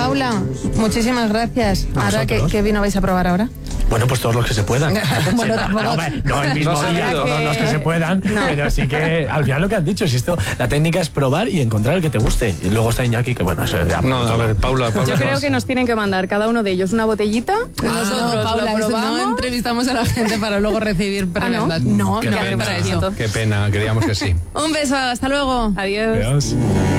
Paula, muchísimas gracias. Ahora, ¿qué vino vais a probar ahora? Bueno, pues todos los que se puedan. Bueno, tampoco. No el mismo día, todos los que se puedan, pero sí que al final lo que han dicho, si esto, la técnica es probar y encontrar el que te guste. Y luego está Iñaki, que bueno, eso ya. No, a ver, Paula. Yo creo que nos tienen que mandar cada uno de ellos una botellita. Nosotros Paula, lo probamos. no entrevistamos a la gente para luego recibir prendas. No, Qué no, pena, para eso. qué pena, creíamos que sí. Un beso, hasta luego. Adiós. Adiós.